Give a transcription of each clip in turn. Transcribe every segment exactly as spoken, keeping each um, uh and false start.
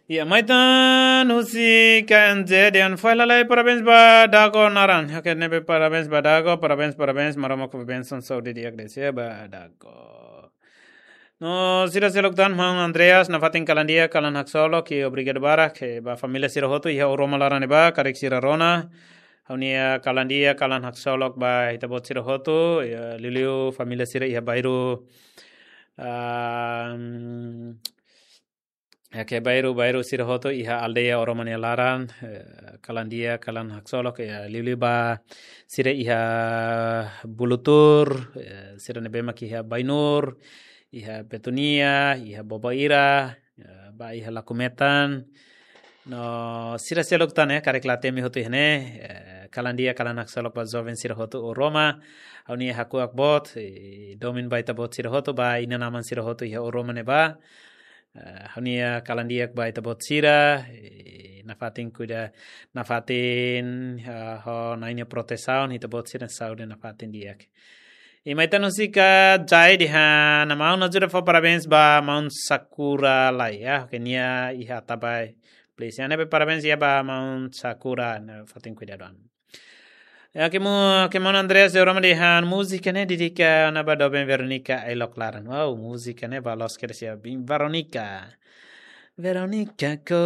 Ya maitan husi kan jedian falalai parabéns ba dago naran. Oke nebe parabéns ba dago, parabéns parabéns maromok parabéns son saudi diak desi ba dago. No sira selok dan mang Andreas na fating kalandia kalan hak solo ki obrigado bara ke ba familia sira hotu iha uroma larane ba karek sira rona. Haunia kalandia kalan hak solok ba hitabot sira hotu ya liliu familia sira iha bairu um, ya ke bairu bairu sira hotu iha aldea oromania laran eh, kalandia kalan hak solok ya liliu ba sira iha bulutur eh, sira nebema ki iha bainur iha petunia iha bobaira ya, ba iha lakumetan no sira selok tan ya karek latemi hotu hene eh, kalandia kalan hak solok ba joven sira hotu o Roma hauni haku akbot eh, domin baita bot sira hotu ba ina naman sira hotu iha o Roma ne ba uh, hauni kalandia ba ita bot sira eh, nafatin kuda nafatin uh, ho naine protesaun ita bot sira saude nafatin diak Imaitan usika jai diha na mau najura fa parabéns ba maun sakura lai ya kenia iha tabai please ya nebe parabéns ya ba maun sakura na fatin cuidadon ya kemu kemon Andreas de Roma dihan musika ne didika na ba doben Veronica elok laran wow musika ne ba los keres ya Veronica Veronica ko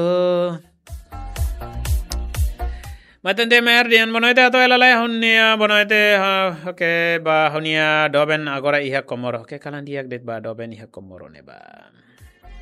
Matende mer dian bonoite ato elalai hunia bonoite oke ba hunia doben agora iha komoro oke kalan diak det ba doben iha komoro ne ba